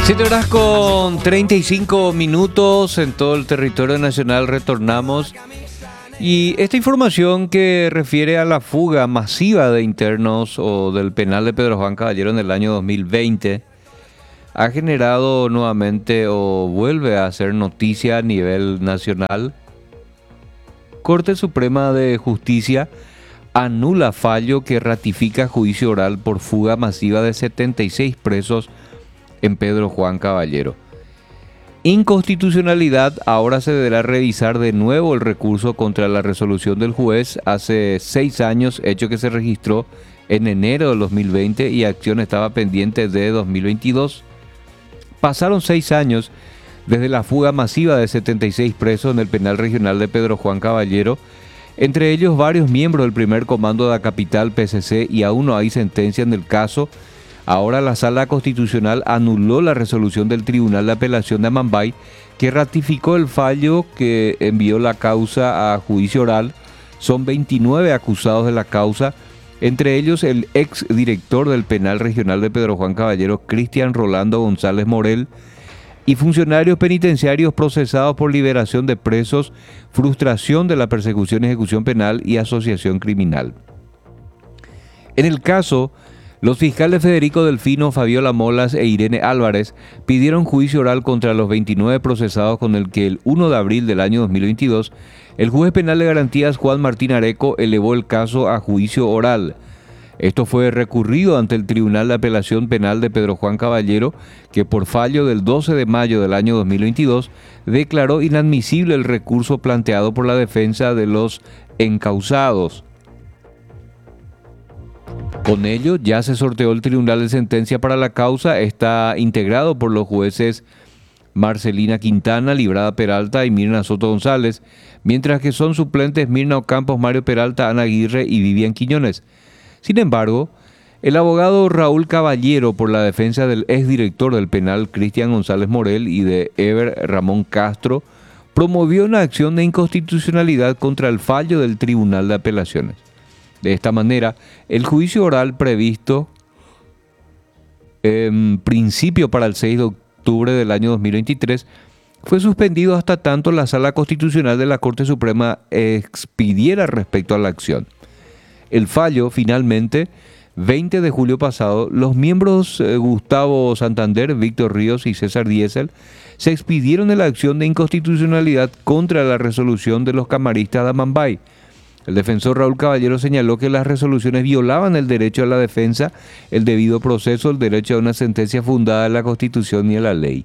7 horas con 35 minutos en todo el territorio nacional. Retornamos. Y esta información que refiere a la fuga masiva de internos o del penal de Pedro Juan Caballero en el año 2020 ha generado nuevamente o vuelve a hacer noticia a nivel nacional. Corte Suprema de Justicia anula fallo que ratifica juicio oral por fuga masiva de 76 presos en Pedro Juan Caballero. Inconstitucionalidad. Ahora se deberá revisar de nuevo el recurso contra la resolución del juez hace 6 años, hecho que se registró en enero del 2020 y acción estaba pendiente de 2022. Pasaron 6 años desde la fuga masiva de 76 presos en el penal regional de Pedro Juan Caballero, entre ellos varios miembros del primer comando de la capital PCC, y aún no hay sentencia en el caso. Ahora la Sala Constitucional anuló la resolución del Tribunal de Apelación de Amambay, que ratificó el fallo que envió la causa a juicio oral. Son 29 acusados de la causa, entre ellos el ex director del Penal Regional de Pedro Juan Caballero, Cristian Rolando González Morel, y funcionarios penitenciarios procesados por liberación de presos, frustración de la persecución y ejecución penal y asociación criminal. En el caso, los fiscales Federico Delfino, Fabiola Molas e Irene Álvarez pidieron juicio oral contra los 29 procesados, con el que el 1 de abril del año 2022 el juez penal de garantías Juan Martín Areco elevó el caso a juicio oral. Esto fue recurrido ante el Tribunal de Apelación Penal de Pedro Juan Caballero, que por fallo del 12 de mayo del año 2022 declaró inadmisible el recurso planteado por la defensa de los encausados. Con ello, ya se sorteó el tribunal de sentencia para la causa. Está integrado por los jueces Marcelina Quintana, Librada Peralta y Mirna Soto González, mientras que son suplentes Mirna Ocampos, Mario Peralta, Ana Aguirre y Vivian Quiñones. Sin embargo, el abogado Raúl Caballero, por la defensa del exdirector del penal Cristian González Morel y de Eber Ramón Castro, promovió una acción de inconstitucionalidad contra el fallo del Tribunal de Apelaciones. De esta manera, el juicio oral previsto en principio para el 6 de octubre del año 2023 fue suspendido hasta tanto la Sala Constitucional de la Corte Suprema expidiera respecto a la acción. El fallo, finalmente, 20 de julio pasado, los miembros Gustavo Santander, Víctor Ríos y César Diesel se expidieron de la acción de inconstitucionalidad contra la resolución de los camaristas de Amambay. El defensor Raúl Caballero señaló que las resoluciones violaban el derecho a la defensa, el debido proceso, el derecho a una sentencia fundada en la Constitución y en la ley.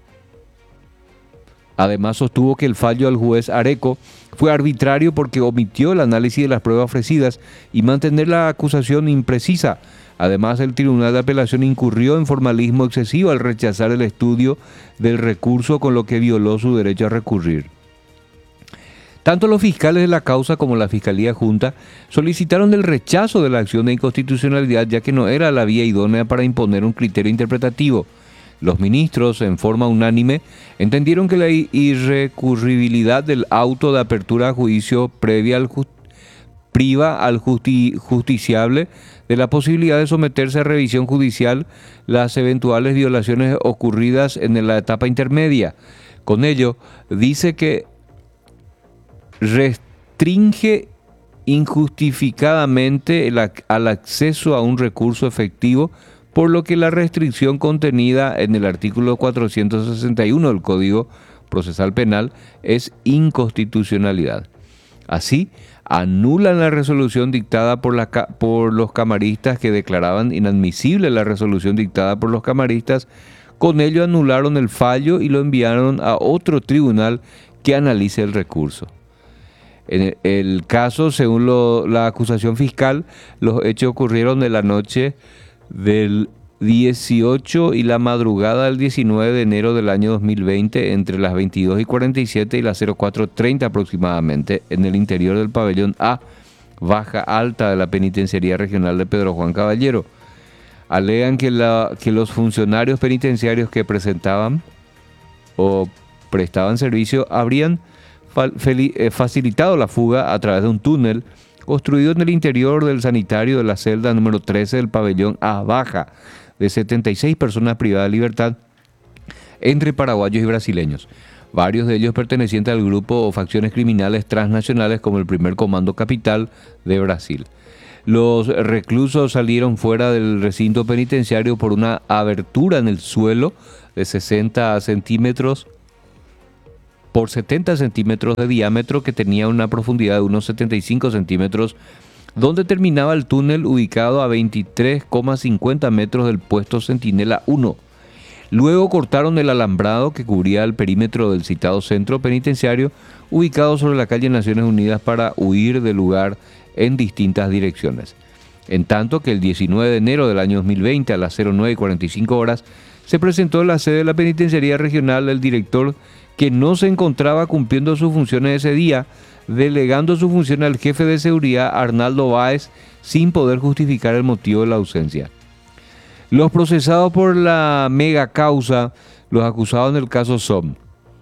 Además, sostuvo que el fallo al juez Areco fue arbitrario porque omitió el análisis de las pruebas ofrecidas y mantener la acusación imprecisa. Además, el Tribunal de Apelación incurrió en formalismo excesivo al rechazar el estudio del recurso, con lo que violó su derecho a recurrir. Tanto los fiscales de la causa como la Fiscalía Junta solicitaron el rechazo de la acción de inconstitucionalidad, ya que no era la vía idónea para imponer un criterio interpretativo. Los ministros, en forma unánime, entendieron que la irrecurribilidad del auto de apertura a juicio priva al justiciable de la posibilidad de someterse a revisión judicial las eventuales violaciones ocurridas en la etapa intermedia. Con ello, dice que restringe injustificadamente al acceso a un recurso efectivo, por lo que la restricción contenida en el artículo 461 del Código Procesal Penal es inconstitucionalidad. Así, anulan la resolución dictada por los camaristas, que declaraban inadmisible la resolución dictada por los camaristas. Con ello anularon el fallo y lo enviaron a otro tribunal que analice el recurso. En el caso, según la acusación fiscal, los hechos ocurrieron en la noche del 18 y la madrugada del 19 de enero del año 2020, entre las 22:47 y las 04:30 aproximadamente, en el interior del pabellón A, Baja Alta de la Penitenciaría Regional de Pedro Juan Caballero. Alegan que los funcionarios penitenciarios que presentaban o prestaban servicio habrían facilitado la fuga a través de un túnel construido en el interior del sanitario de la celda número 13 del pabellón A Baja, de 76 personas privadas de libertad, entre paraguayos y brasileños, varios de ellos pertenecientes al grupo o facciones criminales transnacionales como el Primer Comando Capital de Brasil. Los reclusos salieron fuera del recinto penitenciario por una abertura en el suelo de 60 centímetros por 70 centímetros de diámetro que tenía una profundidad de unos 75 centímetros, donde terminaba el túnel ubicado a 23,50 metros del puesto Centinela 1. Luego cortaron el alambrado que cubría el perímetro del citado centro penitenciario, ubicado sobre la calle Naciones Unidas, para huir del lugar en distintas direcciones. En tanto que el 19 de enero del año 2020 a las 09:45 horas se presentó en la sede de la Penitenciaría Regional el director que no se encontraba cumpliendo sus funciones ese día, delegando su función al jefe de seguridad Arnaldo Báez sin poder justificar el motivo de la ausencia. Los procesados por la mega causa, los acusados en el caso son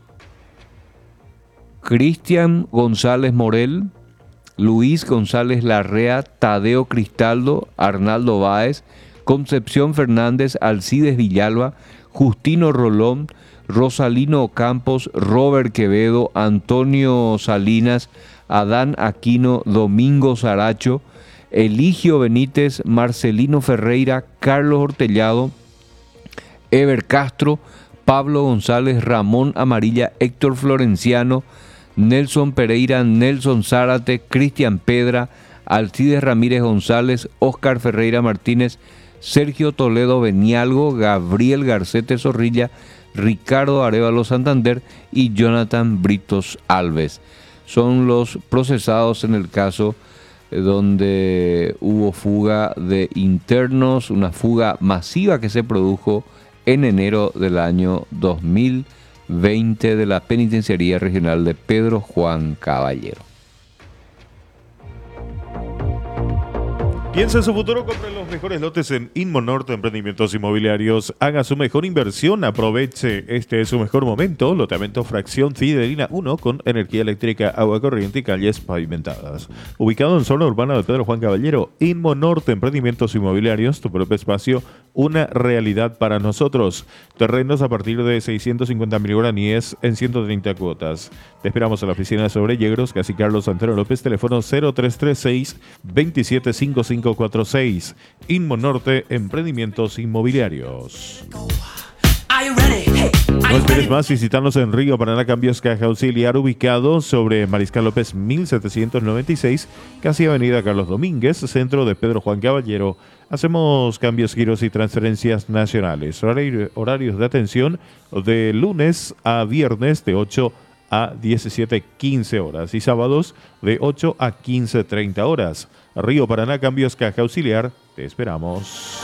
Cristian González Morel, Luis González Larrea, Tadeo Cristaldo, Arnaldo Báez, Concepción Fernández, Alcides Villalba, Justino Rolón, Rosalino Campos, Robert Quevedo, Antonio Salinas, Adán Aquino, Domingo Saracho, Eligio Benítez, Marcelino Ferreira, Carlos Hortellado, Eber Castro, Pablo González, Ramón Amarilla, Héctor Florenciano, Nelson Pereira, Nelson Zárate, Cristian Pedra, Alcides Ramírez González, Óscar Ferreira Martínez, Sergio Toledo Benialgo, Gabriel Garcete Zorrilla, Ricardo Arévalo Santander y Jonathan Britos Alves. Son los procesados en el caso donde hubo fuga de internos, una fuga masiva que se produjo en enero del año 2020 de la Penitenciaría Regional de Pedro Juan Caballero. Piensa en su futuro, compre los mejores lotes en Inmonorte Emprendimientos Inmobiliarios. Haga su mejor inversión, aproveche este es su mejor momento. Loteamiento Fracción Fidelina 1 con energía eléctrica, agua corriente y calles pavimentadas. Ubicado en zona urbana de Pedro Juan Caballero, Inmonorte Emprendimientos Inmobiliarios, tu propio espacio, una realidad para nosotros. Terrenos a partir de 650.000 guaraníes en 130 cuotas. Te esperamos en la oficina de Sobrellegros, Casi Carlos Santero López, teléfono 0336 275546. Inmonorte Emprendimientos Inmobiliarios. No esperes más, visitarnos en Río Paraná Cambios Caja Auxiliar, ubicado sobre Mariscal López 1796, casi Avenida Carlos Domínguez, centro de Pedro Juan Caballero. Hacemos cambios, giros y transferencias nacionales. Horarios de atención de lunes a viernes de 8 a 17:15 horas y sábados de 8 a 15:30 horas. Río Paraná Cambios Caja Auxiliar, te esperamos.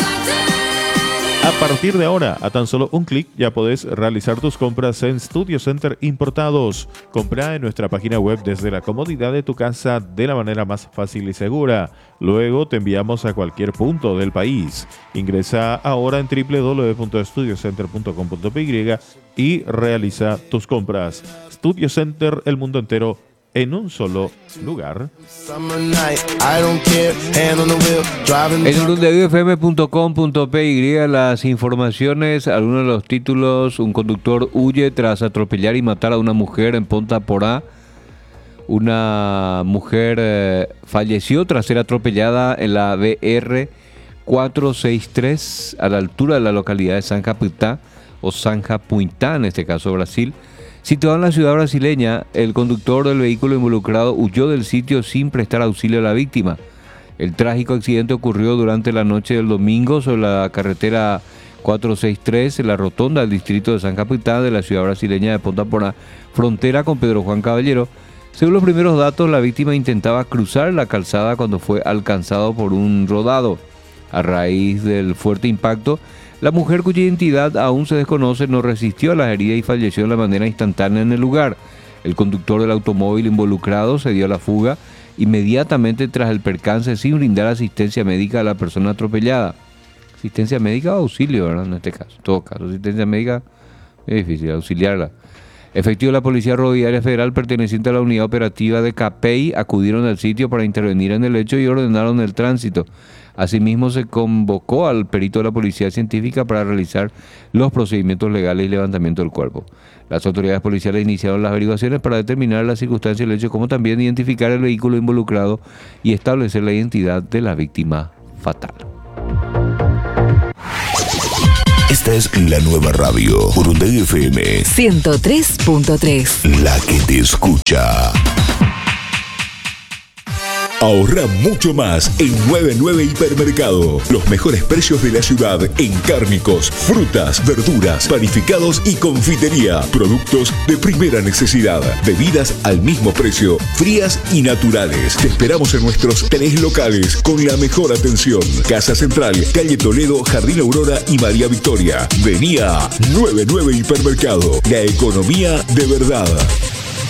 A partir de ahora, a tan solo un clic, ya podés realizar tus compras en Studio Center Importados. Compra en nuestra página web desde la comodidad de tu casa de la manera más fácil y segura. Luego te enviamos a cualquier punto del país. Ingresa ahora en www.studiocenter.com.py y realiza tus compras. Studio Center, el mundo entero en un solo lugar. En urundeviofm.com.py las informaciones, algunos de los títulos: un conductor huye tras atropellar y matar a una mujer en Ponta Porá. Una mujer falleció tras ser atropellada en la BR 463 a la altura de la localidad de San Japuitá o San Japuitá, en este caso Brasil. Situado en la ciudad brasileña, el conductor del vehículo involucrado huyó del sitio sin prestar auxilio a la víctima. El trágico accidente ocurrió durante la noche del domingo sobre la carretera 463 en la rotonda del distrito de San Japuitá de la ciudad brasileña de Ponta Porá, frontera con Pedro Juan Caballero. Según los primeros datos, la víctima intentaba cruzar la calzada cuando fue alcanzado por un rodado. A raíz del fuerte impacto, la mujer, cuya identidad aún se desconoce, no resistió a las heridas y falleció de manera instantánea en el lugar. El conductor del automóvil involucrado se dio a la fuga inmediatamente tras el percance sin brindar asistencia médica a la persona atropellada. Asistencia médica o auxilio, ¿verdad? En este caso, en todo caso, asistencia médica es difícil auxiliarla. Efectivos de la Policía Rodoviaria Federal perteneciente a la Unidad Operativa de Capey acudieron al sitio para intervenir en el hecho y ordenaron el tránsito. Asimismo, se convocó al perito de la Policía Científica para realizar los procedimientos legales y levantamiento del cuerpo. Las autoridades policiales iniciaron las averiguaciones para determinar las circunstancias del hecho, como también identificar el vehículo involucrado y establecer la identidad de la víctima fatal. Esta es la nueva radio, Urunday FM 103.3. La que te escucha. Ahorra mucho más en 99 Hipermercado. Los mejores precios de la ciudad en cárnicos, frutas, verduras, panificados y confitería. Productos de primera necesidad. Bebidas al mismo precio, frías y naturales. Te esperamos en nuestros 3 locales con la mejor atención. Casa Central, Calle Toledo, Jardín Aurora y María Victoria. Vení a 99 Hipermercado. La economía de verdad.